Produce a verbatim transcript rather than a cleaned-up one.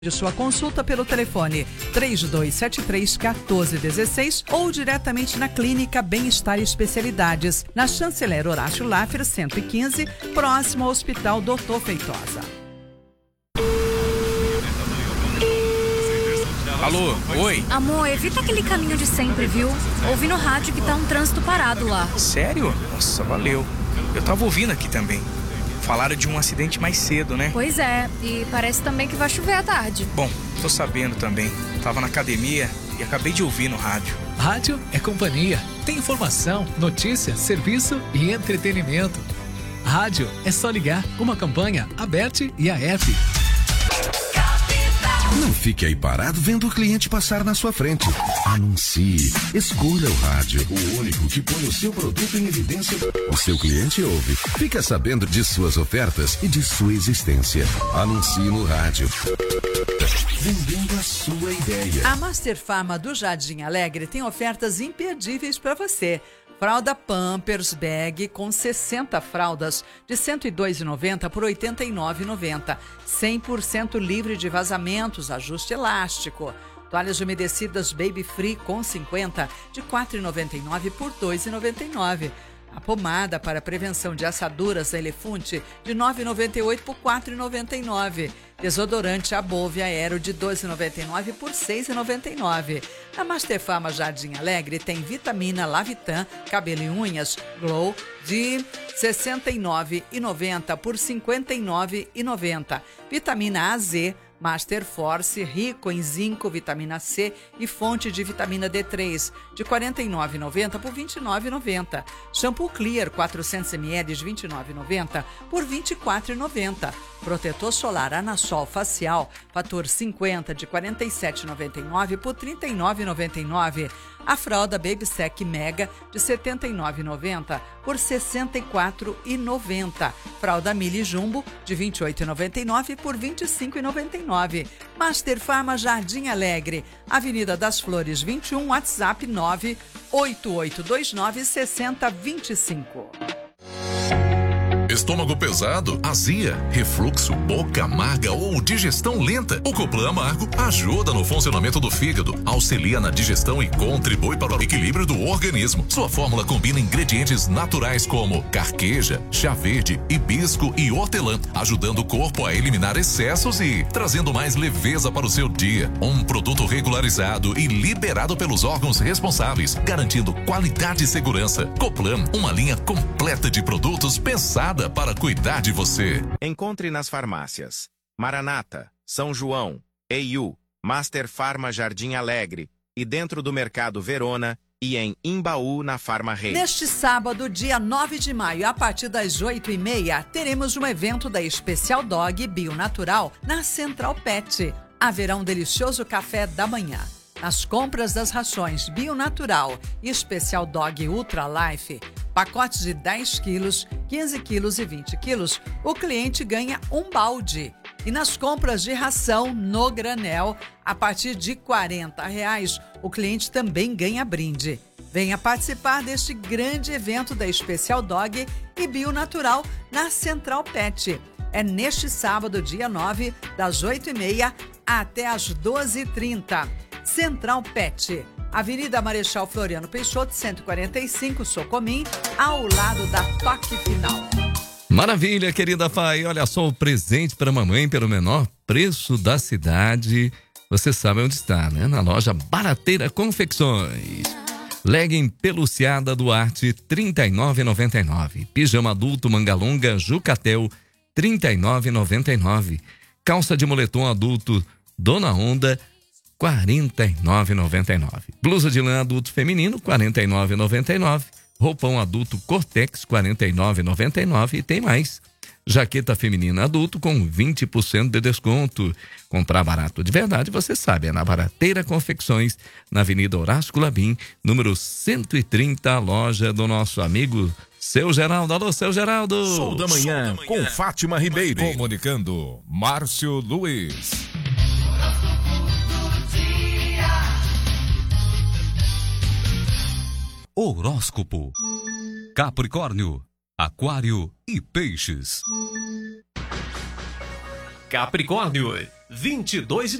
De sua consulta pelo telefone três dois sete três, um quatro um seis ou diretamente na Clínica Bem-Estar e Especialidades, na Chanceler Horácio Laffer cento e quinze, próximo ao Hospital doutor Feitosa. Alô, oi? Amor, evita aquele caminho de sempre, viu? Ouvi no rádio que tá um trânsito parado lá. Sério? Nossa, valeu. Eu tava ouvindo aqui também. Falaram de um acidente mais cedo, né? Pois é, e parece também que vai chover à tarde. Bom, tô sabendo também. Tava na academia e acabei de ouvir no rádio. Rádio é companhia. Tem informação, notícia, serviço e entretenimento. Rádio é só ligar. Uma campanha aberta e a F. Não fique aí parado vendo o cliente passar na sua frente. Anuncie. Escolha o rádio, o único que põe o seu produto em evidência. O seu cliente ouve. Fica sabendo de suas ofertas e de sua existência. Anuncie no rádio. Vendendo a sua ideia. A Master Farma do Jardim Alegre tem ofertas imperdíveis para você. Fralda Pampers Bag com sessenta fraldas de cento e dois reais e noventa centavos por oitenta e nove reais e noventa centavos. cem por cento livre de vazamentos, ajuste elástico. Toalhas umedecidas Baby Free com cinquenta de quatro reais e noventa e nove centavos por dois reais e noventa e nove centavos. A pomada para prevenção de assaduras da Elefante de nove reais e noventa e oito centavos por quatro reais e noventa e nove centavos. Desodorante Above Aero de dois reais e noventa e nove centavos por seis reais e noventa e nove centavos. Na Master Farma Jardim Alegre tem vitamina Lavitan, cabelo e unhas Glow de sessenta e nove reais e noventa centavos por cinquenta e nove reais e noventa centavos. Vitamina A Z Master Force, rico em zinco, vitamina C e fonte de vitamina D três, de quarenta e nove reais e noventa centavos por vinte e nove reais e noventa centavos. Shampoo Clear, quatrocentos mililitros, de vinte e nove reais e noventa centavos por vinte e quatro reais e noventa centavos. Protetor solar Anasol facial, fator cinquenta, de quarenta e sete reais e noventa e nove centavos por trinta e nove reais e noventa e nove centavos. A fralda Baby Sec Mega, de setenta e nove reais e noventa centavos por sessenta e quatro reais e noventa centavos. Fralda Mili Jumbo, de vinte e oito reais e noventa e nove centavos por vinte e cinco reais e noventa e nove centavos. Master Farma Jardim Alegre, Avenida das Flores vinte e um, WhatsApp nove oito oito dois nove seis zero dois cinco. Estômago pesado, azia, refluxo, boca amarga ou digestão lenta. O Coplan Amargo ajuda no funcionamento do fígado, auxilia na digestão e contribui para o equilíbrio do organismo. Sua fórmula combina ingredientes naturais como carqueja, chá verde, hibisco e hortelã, ajudando o corpo a eliminar excessos e trazendo mais leveza para o seu dia. Um produto regularizado e liberado pelos órgãos responsáveis, garantindo qualidade e segurança. Coplan, uma linha completa de produtos pensada para cuidar de você. Encontre nas farmácias Maranata, São João, E U, Master Farma Jardim Alegre e dentro do Mercado Verona e em Imbaú, na Farma Rei. Neste sábado, dia nove de maio, a partir das oito e meia, teremos um evento da Especial Dog Bio Natural na Central Pet. Haverá um delicioso café da manhã. Nas compras das rações Bio Natural e Especial Dog Ultra Life, pacotes de dez quilos, quinze quilos e vinte quilos, o cliente ganha um balde. E nas compras de ração no granel, a partir de quarenta reais, o cliente também ganha brinde. Venha participar deste grande evento da Especial Dog e Bio Natural na Central Pet. É neste sábado, dia nove, das oito e meia até as doze e trinta. Central Pet, Avenida Marechal Floriano Peixoto, cento e quarenta e cinco, Socomim, ao lado da Toque Final. Maravilha, querida Fai. Olha só o presente para a mamãe pelo menor preço da cidade. Você sabe onde está, né? Na loja Barateira Confecções. Legging peluciada Duarte, trinta e nove reais e noventa e nove centavos. Pijama adulto manga longa Jucatel, trinta e nove reais e noventa e nove centavos. Calça de moletom adulto Dona Onda, quarenta e nove reais e noventa e nove centavos. Blusa de lã adulto feminino, quarenta e nove reais e noventa e nove centavos. Roupão adulto Cortex, quarenta e nove reais e noventa e nove centavos. E tem mais. Jaqueta feminina adulto com vinte por cento de desconto. Comprar barato de verdade, você sabe, é na Barateira Confecções, na Avenida Horácio Labim, número cento e trinta, loja do nosso amigo Seu Geraldo. Alô, Seu Geraldo. Show da manhã, Show da manhã com Fátima Ribeiro. Comunicando, Márcio Luiz. Horóscopo. Capricórnio, Aquário e Peixes. Capricórnio, vinte e dois